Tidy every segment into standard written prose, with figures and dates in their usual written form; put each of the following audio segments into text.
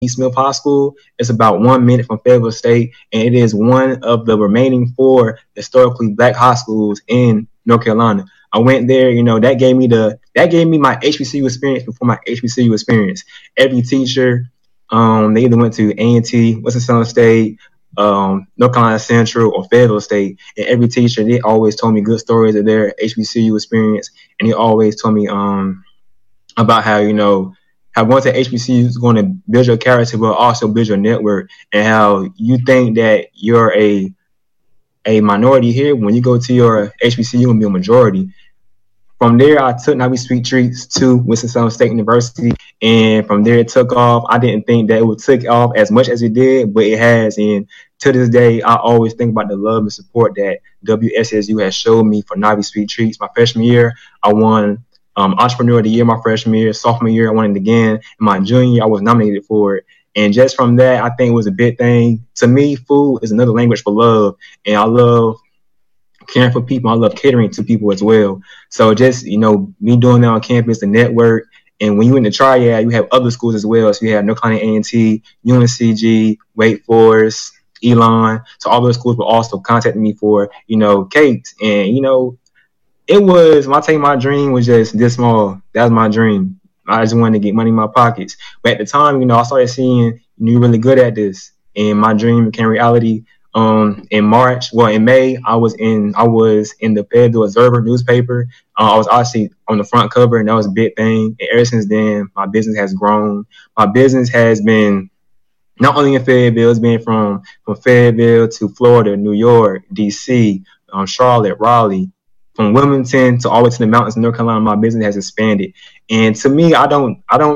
Smith High School. It's about 1 minute from Fayetteville State, and it is one of the remaining four historically black high schools in North Carolina. I went there, that gave me my HBCU experience before my HBCU experience. Every teacher, they either went to A&T, Winston-Salem State, North Carolina Central, or Fayetteville State, and every teacher, they always told me good stories of their HBCU experience, and they always told me about how how going to HBCU is going to build your character, but also build your network, and how you think that you're a minority here. When you go to your HBCU, you're going to be a majority. From there, I took Navy Sweet Treats to Winston-Salem State University, and from there it took off. I didn't think that it would take off as much as it did, but it has. And to this day, I always think about the love and support that WSSU has showed me for Navy Sweet Treats. My freshman year, I won Entrepreneur of the Year my freshman year. Sophomore year, I won it again. In my junior year, I was nominated for it. And just from that, I think it was a big thing. To me, food is another language for love, and I love caring for people. I love catering to people as well. So just, me doing that on campus, the network. And when you in the triad, you have other schools as well. So you have North Carolina A&T, UNCG, Wake Forest, Elon. So all those schools were also contacting me for, cakes. And, it was, when I tell you my dream was just this small. That was my dream. I just wanted to get money in my pockets. But at the time, I started seeing you're really good at this. And my dream became reality. In May, I was in the Fayetteville Observer newspaper. I was obviously on the front cover, and that was a big thing. And ever since then, my business has grown. My business has been not only in Fayetteville, it's been from Fayetteville to Florida, New York, DC, Charlotte, Raleigh, from Wilmington to all the way to the mountains in North Carolina. My business has expanded, and to me, I don't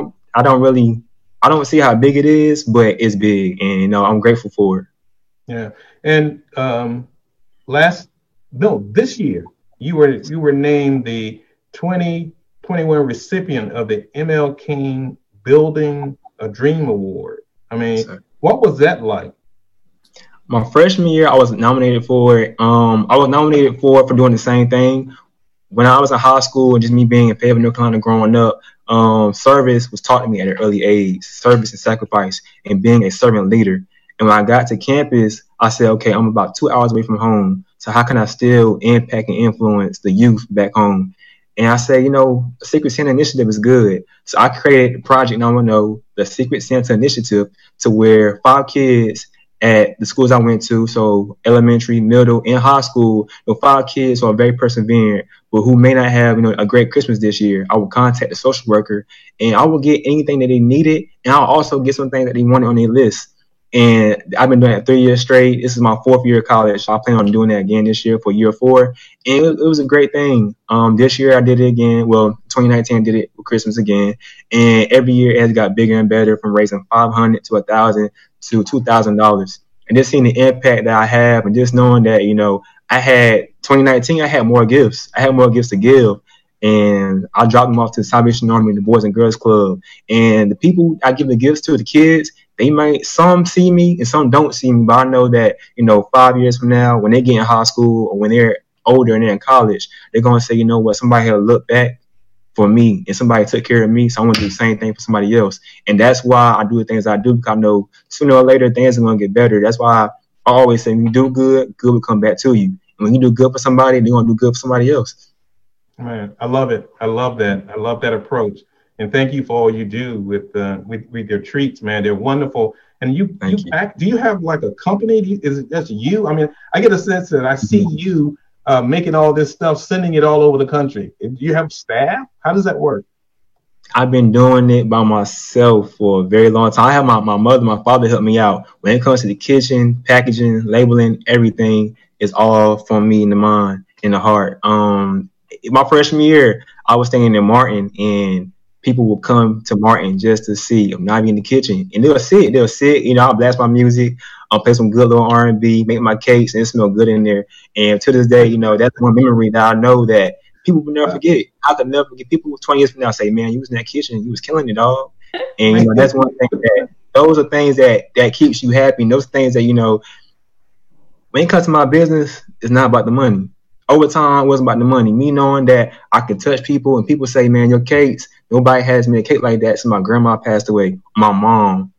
see how big it is, but it's big, and I'm grateful for it. Yeah, and this year you were named the 2021 recipient of the ML King Building a Dream Award. I mean, what was that like? My freshman year, I was nominated for it. I was nominated for doing the same thing. When I was in high school and just me being in Fayetteville, North Carolina, growing up, service was taught to me at an early age, service and sacrifice, and being a servant leader. And when I got to campus, I said, okay, I'm about 2 hours away from home. So how can I still impact and influence the youth back home? And I said, the Secret Santa Initiative is good. So I created a project, the Secret Santa Initiative, to where 5 kids at the schools I went to, so elementary, middle, and high school, 5 kids who are very perseverant, but who may not have, a great Christmas this year. I would contact the social worker, and I would get anything that they needed, and I'll also get something that they wanted on their list. And I've been doing that 3 years straight. This is my 4th year of college, so I plan on doing that again this year for year 4. And it was a great thing. This year I did it again. Well, 2019 I did it for Christmas again. And every year it has got bigger and better, from raising $500 to $1,000 to $2,000. And just seeing the impact that I have, and just knowing that, 2019 I had more gifts. I had more gifts to give. And I dropped them off to the Salvation Army and the Boys and Girls Club. And the people I give the gifts to, the kids, some see me and some don't see me, but I know that, 5 years from now, when they get in high school or when they're older and they're in college, they're going to say, somebody had looked back for me and somebody took care of me, so I want to do the same thing for somebody else. And that's why I do the things I do, because I know sooner or later things are going to get better. That's why I always say, when you do good, good will come back to you. And when you do good for somebody, they're going to do good for somebody else. Man, I love it. I love that. I love that approach. And thank you for all you do with your treats, man. They're wonderful. And do you have like a company? Is it just you? I mean, I get a sense that I see you making all this stuff, sending it all over the country. Do you have staff? How does that work? I've been doing it by myself for a very long time. I have my mother, my father help me out. When it comes to the kitchen, packaging, labeling, everything is all from me in the mind, in the heart. My freshman year, I was staying in Martin, and people will come to Martin just to see I'm not even in the kitchen, and they'll sit. I'll blast my music, I'll play some good little R&B, make my cakes, and it smells good in there. And to this day, that's one memory that I know that people will never forget. I could never forget. People 20 years from now say, "Man, you was in that kitchen, you was killing it, dog." And that's one thing that those are things that keeps you happy. And those things that when it comes to my business, it's not about the money. Over time, it wasn't about the money. Me knowing that I could touch people, and people say, "Man, your cakes, nobody has made a cake like that since my grandma passed away, my mom."